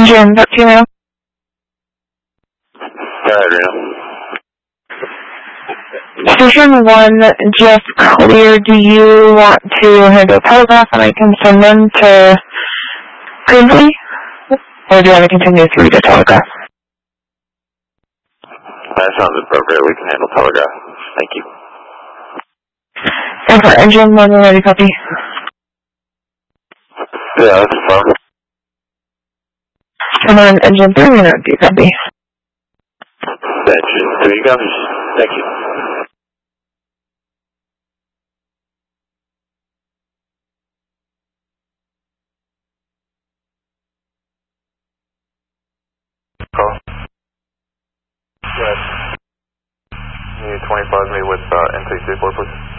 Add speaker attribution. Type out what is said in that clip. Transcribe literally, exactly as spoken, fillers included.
Speaker 1: Engine thirteen now.
Speaker 2: Go ahead, Reno.
Speaker 1: Station one just clear. Do you want to handle telegraph and I can send them to Grimsley? Or do you want to continue through the telegraph?
Speaker 2: That sounds appropriate. We can handle telegraph. Thank you.
Speaker 1: And for engine one, ready, copy.
Speaker 2: Yeah, that's fine.
Speaker 1: And then engine three, ready, copy.
Speaker 2: Engine three comes. Thank you.
Speaker 3: Call. Yes. You need twenty-five me with uh, N three three four, please.